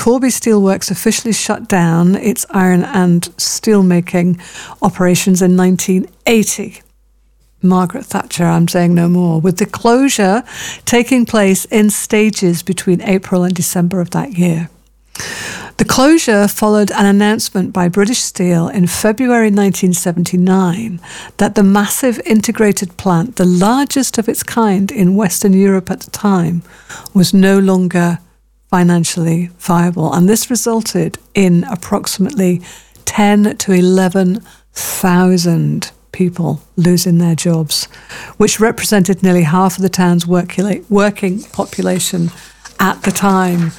Corby Steelworks officially shut down its iron and steelmaking operations in 1980. Margaret Thatcher, I'm saying no more, with the closure taking place in stages between April and December of that year. The closure followed an announcement by British Steel in February 1979 that the massive integrated plant, the largest of its kind in Western Europe at the time, was no longer financially viable. And this resulted in approximately 10 to 11,000 people losing their jobs, which represented nearly half of the town's working population at the time.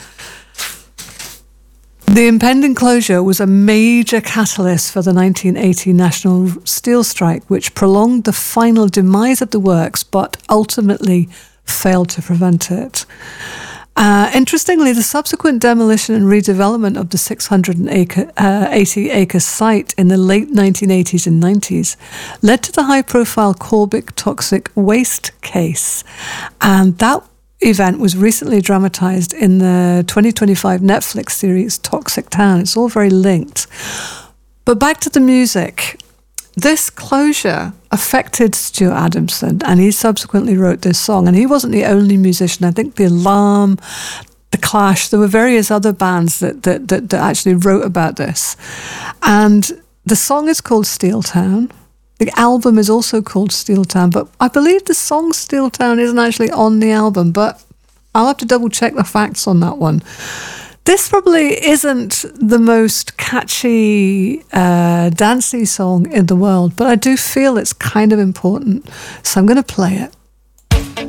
The impending closure was a major catalyst for the 1980 national steel strike, which prolonged the final demise of the works, but ultimately failed to prevent it. Interestingly, the subsequent demolition and redevelopment of the 680-acre site in the late 1980s and 90s led to the high-profile Corbic toxic waste case, and that event was recently dramatized in the 2025 Netflix series Toxic Town. It's all very linked. But back to the music. This closure affected Stuart Adamson, and he subsequently wrote this song. And he wasn't the only musician. I think The Alarm, The Clash, there were various other bands that actually wrote about this. And the song is called Steel Town. The album is also called Steel Town, but I believe the song Steel Town isn't actually on the album, but I'll have to double check the facts on that one. This probably isn't the most catchy, dancey song in the world, but I do feel it's kind of important, so I'm going to play it.